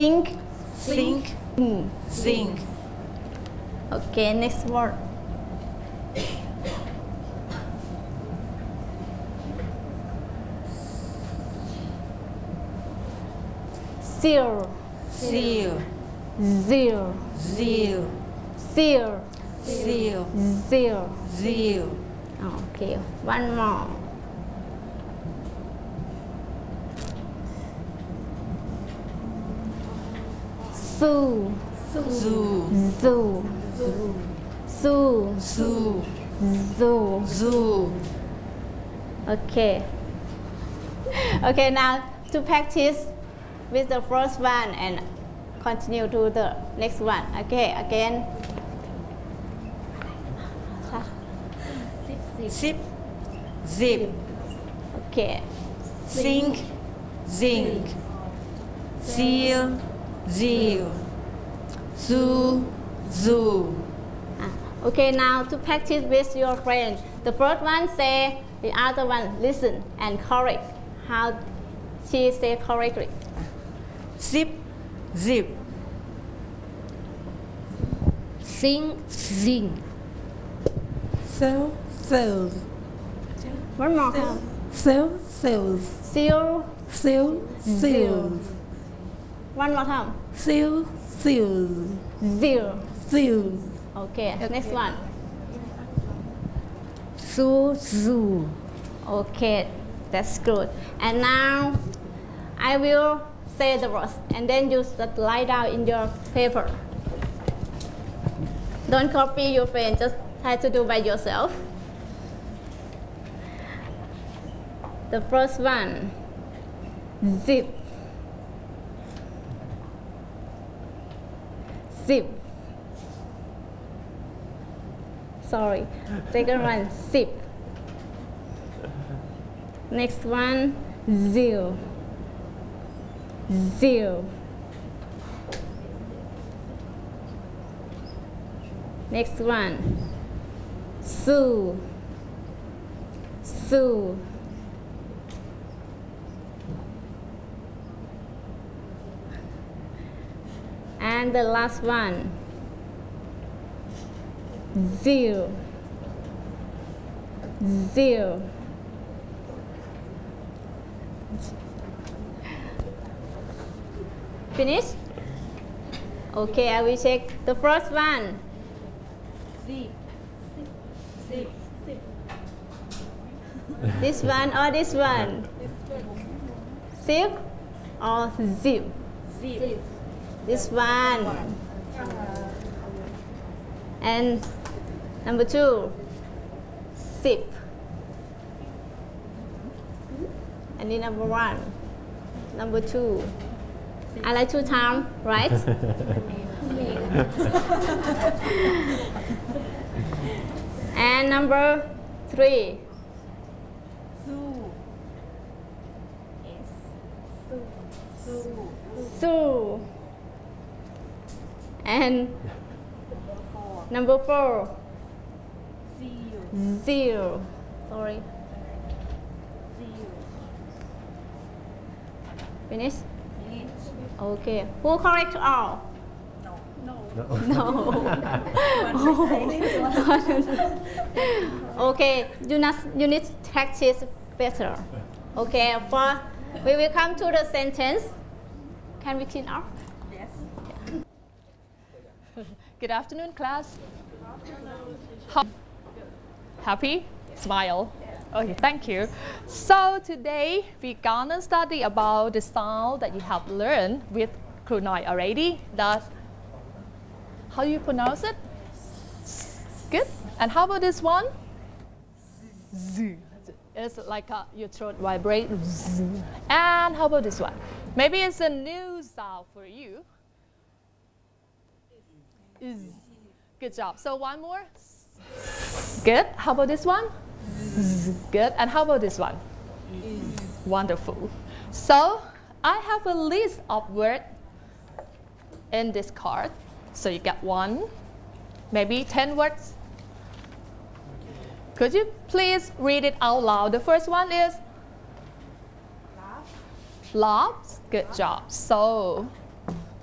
Think. Think. Think. Okay, next word. Seal. Seal. Zeal. Zeal. Seal. Seal. Zeal. Zeal. Okay, one more. Zoo. Zoo. Zoo. Zoo. Zoo. Zoo. Zoo. Okay. Okay, now to practice with the first one and continue to the next one. Okay, again. Zip. Zip. Okay. Zinc. Zinc. Seal. Zeal. Zoo. Zoo. Okay, now to practice with your friend. The first one say, the other one listen and correct. How she say correctly. Zip. Zip. Sing, sing. Sell, sells. One more time. Sell, sells. Seal. Sell, sells. One more time. Sell, sells. Zeal. Sells. Okay, next one. Zoo, zoo. Okay, that's good. And now I will say the words and then you just write down in your paper. Don't copy your friend, just try to do by yourself. The first one, zip. Zip. Sorry. Second one, zip. Next one, zeal. Zeal. Next one, sue. Sue. And the last one, zeal. Zeal. Finish? Okay, I will check the first one. This one or this one? Zip or zip? Zip. This one. And number two, zip. And then number one, number two. I like two times, right? And number three. Zoo. And number four. Zeal. Sorry. Finish? Okay. Who correct all? No. Okay. You need to practice better. Okay. We will come to the sentence. Can we clean up? Yes. Good afternoon, class. Happy? Smile. Okay, thank you. So today we're gonna study about the sound that you have learned with Kru Noi already. That's how you pronounce it? Good. And how about this one? Z. It's like your throat vibrate. Z. And how about this one? Maybe it's a new sound for you. Is. Good job. So one more. Good. How about this one? Good. And how about this one? Wonderful. So I have a list of words in this card. So you get one, maybe 10 words. Could you please read it out loud? The first one is laugh. Good job. So